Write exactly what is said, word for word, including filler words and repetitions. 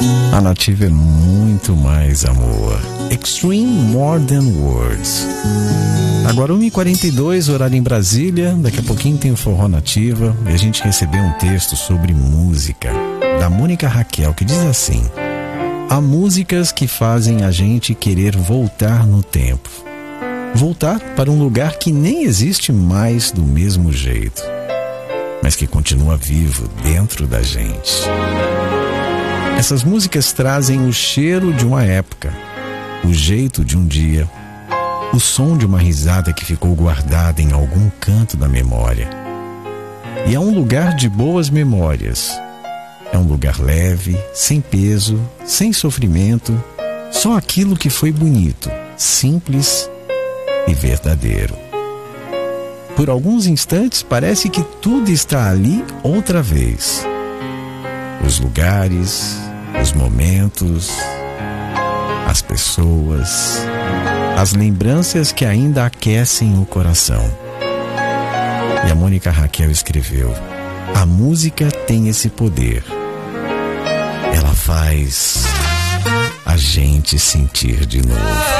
A Nativa é muito mais amor. Extreme More Than Words. Agora uma e quarenta e dois, horário em Brasília. Daqui a pouquinho tem o Forró Nativa. E a gente recebeu um texto sobre música, da Mônica Raquel, que diz assim: há músicas que fazem a gente querer voltar no tempo. Voltar para um lugar que nem existe mais do mesmo jeito, mas que continua vivo dentro da gente. Essas músicas trazem o cheiro de uma época, o jeito de um dia, o som de uma risada que ficou guardada em algum canto da memória. E é um lugar de boas memórias. É um lugar leve, sem peso, sem sofrimento, só aquilo que foi bonito, simples e verdadeiro. Por alguns instantes parece que tudo está ali outra vez. Os lugares, os momentos, as pessoas, as lembranças que ainda aquecem o coração. E a Mônica Raquel escreveu: a música tem esse poder. Ela faz a gente sentir de novo.